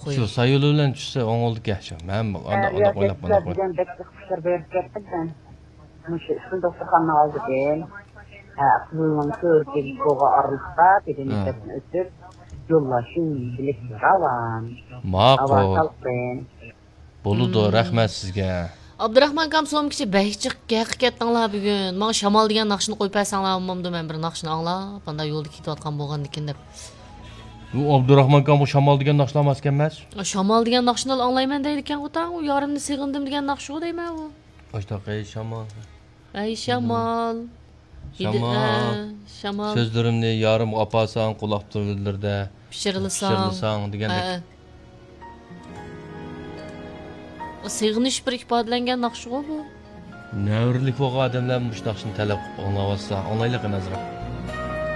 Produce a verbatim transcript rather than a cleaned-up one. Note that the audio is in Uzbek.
Şu sayılı bilen düşse on oldu geçim. Ben onda onda oynap bana koy. Ben bekle kuşlar verip getdim ben. Şunu doktorxana aldı ben. Kızılın körgeli boğa arlıqda birini sesini ötüp yollaşın bilekler alan. Maqo. Avatal ben. Buludu, rahmet sizge. Abdurrahman kam so'mkichi behchiq haqiqatdanlar bugun. Men shamol degan naqshni qo'yib bersanlar olmamdi men bir naqshni anglab, banda yo'lda ketayotgan bo'lgandikin deb. Bu Abdurrahman kam bu shamol degan naqshlar emaskan emas? Shamol degan naqshni anglayman deydi ekan o'tan, u yorimni sig'indim degan naqsh u deyman u. Ochtaqay shamol. Ay shamol. Shamol. Shamol. Sözlerimni yarım qapasan, quloq turdilarda. Pishirilsam. Pishirilsang degandek. Sig'inish bir ifodalangan naqsh bu. Navrilik bo'lgan odamlar mush naqshni talab qilib anglayotsa, anglaylik nazar.